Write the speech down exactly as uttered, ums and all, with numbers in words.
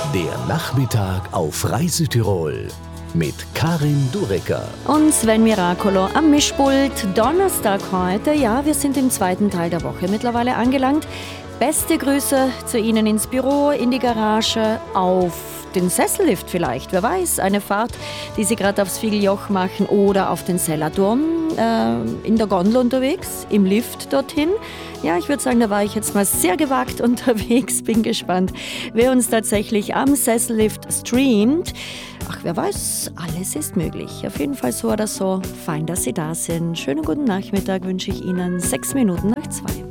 Der Nachmittag auf Reise Tirol mit Karin Durecker. Und Sven Miracolo am Mischpult. Donnerstag heute. Ja, wir sind im zweiten Teil der Woche mittlerweile angelangt. Beste Grüße zu Ihnen ins Büro, in die Garage, auf den Sessellift vielleicht. Wer weiß, eine Fahrt, die Sie gerade aufs Fiegeljoch machen oder auf den Sellerturm, äh, in der Gondel unterwegs, im Lift dorthin. Ja, ich würde sagen, da war ich jetzt mal sehr gewagt unterwegs. Bin gespannt, wer uns tatsächlich am Sessellift streamt. Ach, wer weiß, alles ist möglich. Auf jeden Fall so oder so. Fein, dass Sie da sind. Schönen guten Nachmittag wünsche ich Ihnen. Sechs Minuten nach zwei.